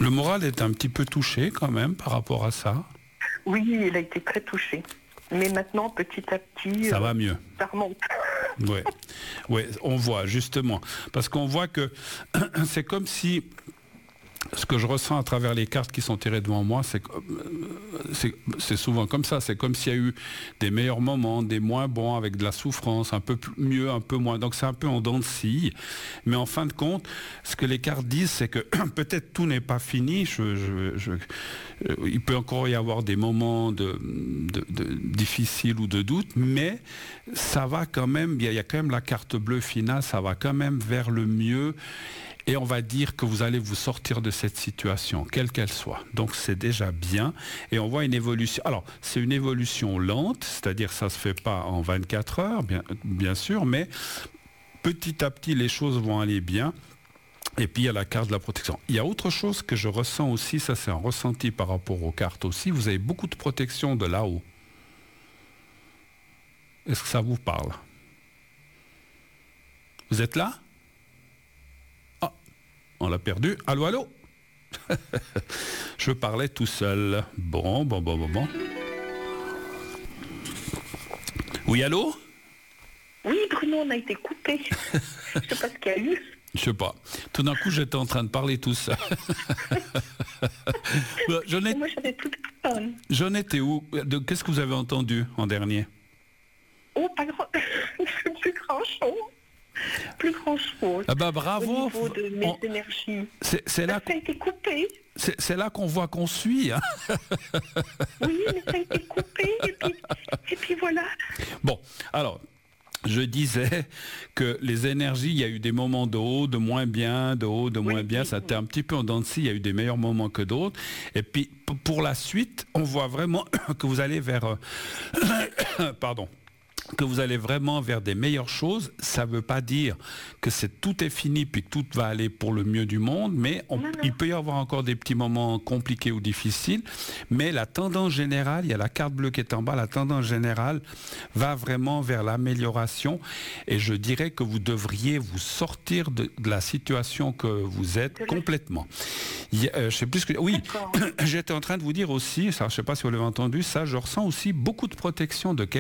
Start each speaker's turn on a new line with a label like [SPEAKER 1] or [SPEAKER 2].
[SPEAKER 1] Le moral est un petit peu touché quand même par rapport à ça.
[SPEAKER 2] Oui, il a été très touché. Mais maintenant, petit à petit,
[SPEAKER 1] Ça va mieux.
[SPEAKER 2] ça remonte.
[SPEAKER 1] Ouais. Ouais, on voit justement. Parce qu'on voit que c'est comme si... Ce que je ressens à travers les cartes qui sont tirées devant moi, c'est souvent comme ça. C'est comme s'il y a eu des meilleurs moments, des moins bons, avec de la souffrance, un peu mieux, un peu moins. Donc c'est un peu en dents de scie. Mais en fin de compte, ce que les cartes disent, c'est que peut-être tout n'est pas fini. Il peut encore y avoir des moments difficiles ou de doute, mais ça va quand même, il y a quand même la carte bleue finale, ça va quand même vers le mieux. Et on va dire que vous allez vous sortir de cette situation, quelle qu'elle soit. Donc c'est déjà bien. Et on voit une évolution. Alors, c'est une évolution lente, c'est-à-dire ça ne se fait pas en 24 heures, bien sûr, mais petit à petit, les choses vont aller bien. Et puis, il y a la carte de la protection. Il y a autre chose que je ressens aussi, ça c'est un ressenti par rapport aux cartes aussi. Vous avez beaucoup de protection de là-haut. Est-ce que ça vous parle? Vous êtes là? On l'a perdu. Allô, allô. Je parlais tout seul. Bon. Oui, allô?
[SPEAKER 2] Oui, Bruno, on a été coupé. Je sais pas ce qu'il y a eu.
[SPEAKER 1] Je sais pas. Tout d'un coup, j'étais en train de parler tout seul.
[SPEAKER 2] Moi, j'avais tout personne.
[SPEAKER 1] J'en étais où? Qu'est-ce que vous avez entendu en dernier?
[SPEAKER 2] Oh, pas grand... plus grand-chose. Plus grand-chose.
[SPEAKER 1] Ah bah bravo.
[SPEAKER 2] Au niveau de mes énergies.
[SPEAKER 1] C'est là
[SPEAKER 2] ça a été coupé.
[SPEAKER 1] C'est là qu'on voit qu'on suit. Hein.
[SPEAKER 2] Oui, mais ça a été coupé. Et puis voilà.
[SPEAKER 1] Bon, alors... Je disais que les énergies, il y a eu des moments de haut, de moins bien, de haut, de moins bien. Ça était un petit peu en dents de scie. Il y a eu des meilleurs moments que d'autres. Et puis, pour la suite, on voit vraiment que vous allez vers... Pardon. Que vous allez vraiment vers des meilleures choses. Ça ne veut pas dire que tout est fini puis que tout va aller pour le mieux du monde, mais il peut y avoir encore des petits moments compliqués ou difficiles, mais la tendance générale, il y a la carte bleue qui est en bas, la tendance générale va vraiment vers l'amélioration et je dirais que vous devriez vous sortir de la situation que vous êtes complètement. Je sais plus ce que... Oui, j'étais en train de vous dire aussi, ça, je ne sais pas si vous l'avez entendu, ça, je ressens aussi beaucoup de protection de